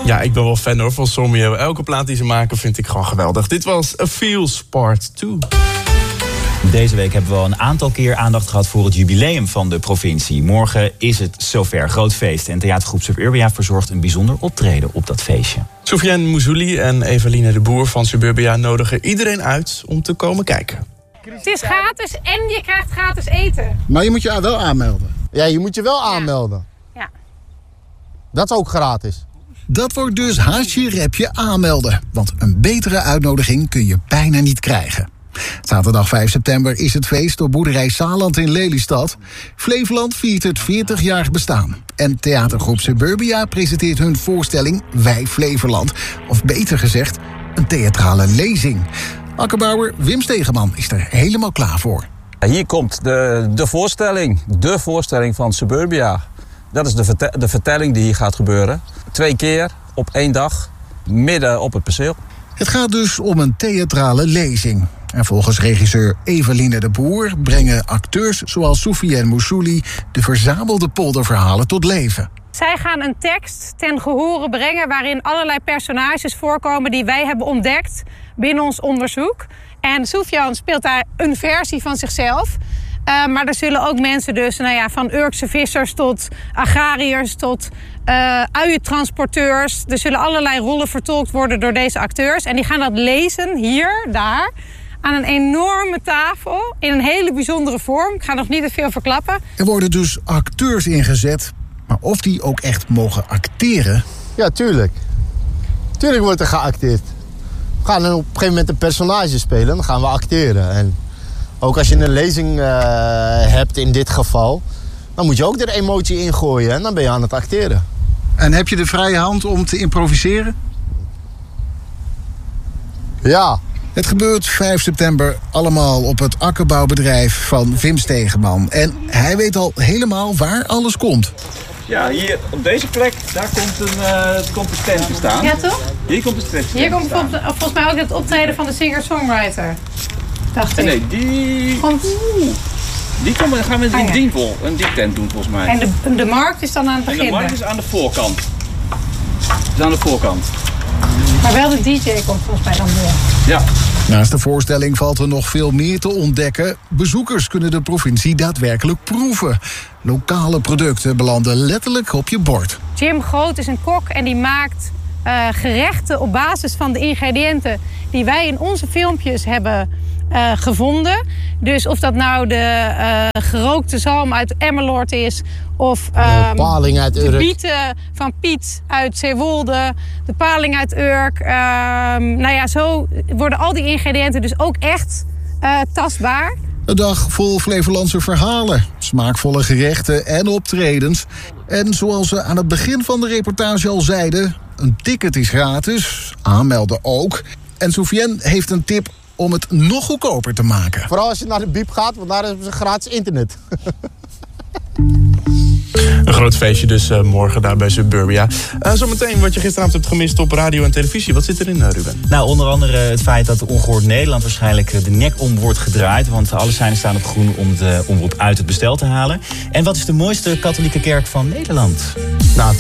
Ja, ik ben wel fan hoor van Sommieu. Elke plaat die ze maken vind ik gewoon geweldig. Dit was A Feels Part 2. Deze week hebben we al een aantal keer aandacht gehad voor het jubileum van de provincie. Morgen is het zover, groot feest. En theatergroep Suburbia verzorgt een bijzonder optreden op dat feestje. Soufiane Moussouli en Eveline de Boer van Suburbia nodigen iedereen uit om te komen kijken. Het is gratis en je krijgt gratis eten. Maar je moet je wel aanmelden. Ja, je moet je wel aanmelden. Ja. Dat is ook gratis. Dat wordt dus haasje repje aanmelden. Want een betere uitnodiging kun je bijna niet krijgen. Zaterdag 5 september is het feest op boerderij Saland in Lelystad. Flevoland viert het 40-jarig bestaan. En theatergroep Suburbia presenteert hun voorstelling Wij Flevoland. Of beter gezegd, een theatrale lezing. Akkerbouwer Wim Stegeman is er helemaal klaar voor. Hier komt de voorstelling van Suburbia. Dat is de vertelling die hier gaat gebeuren. 2 keer op 1 dag, midden op het perceel. Het gaat dus om een theatrale lezing. En volgens regisseur Eveline de Boer brengen acteurs zoals Soufiane Moussouli de verzamelde polderverhalen tot leven. Zij gaan een tekst ten gehore brengen waarin allerlei personages voorkomen die wij hebben ontdekt binnen ons onderzoek. En Soufiane speelt daar een versie van zichzelf. Maar er zullen ook mensen dus, van Urkse vissers tot agrariërs tot uientransporteurs. Er zullen allerlei rollen vertolkt worden door deze acteurs. En die gaan dat lezen hier, daar, aan een enorme tafel in een hele bijzondere vorm. Ik ga nog niet te veel verklappen. Er worden dus acteurs ingezet, maar of die ook echt mogen acteren? Ja, tuurlijk. Tuurlijk wordt er geacteerd. We gaan op een gegeven moment een personage spelen, dan gaan we acteren. En ook als je een lezing hebt in dit geval, dan moet je ook er emotie in gooien en dan ben je aan het acteren. En heb je de vrije hand om te improviseren? Ja. Het gebeurt 5 september allemaal op het akkerbouwbedrijf van Wim Stegeman. En hij weet al helemaal waar alles komt. Ja, hier op deze plek, daar komt een stand te staan. Ja, toch? Hier komt een stand te staan. Hier komt volgens mij ook het optreden van de singer-songwriter. Dacht ik. Nee, dan gaan we een tent doen volgens mij. En de markt is dan aan het begin. En de markt is aan de voorkant. Is aan de voorkant. Maar wel de DJ komt volgens mij dan weer. Ja. Naast de voorstelling valt er nog veel meer te ontdekken. Bezoekers kunnen de provincie daadwerkelijk proeven. Lokale producten belanden letterlijk op je bord. Jim Groot is een kok en die maakt gerechten op basis van de ingrediënten die wij in onze filmpjes hebben gevonden. Dus of dat nou de gerookte zalm uit Emmeloord is, of paling uit Urk. De bieten van Piet uit Zeewolde, de paling uit Urk. Zo worden al die ingrediënten dus ook echt tastbaar. Een dag vol Flevolandse verhalen, smaakvolle gerechten en optredens. En zoals ze aan het begin van de reportage al zeiden, een ticket is gratis, aanmelden ook. En Soufiane heeft een tip om het nog goedkoper te maken. Vooral als je naar de Biep gaat, want daar hebben ze gratis internet. Een groot feestje dus morgen daar bij Suburbia. Zometeen wat je gisteravond hebt gemist op radio en televisie. Wat zit erin, Ruben? Nou, onder andere het feit dat Ongehoord Nederland waarschijnlijk de nek om wordt gedraaid. Want alle seinen staan op groen om de omroep uit het bestel te halen. En wat is de mooiste katholieke kerk van Nederland? Nou,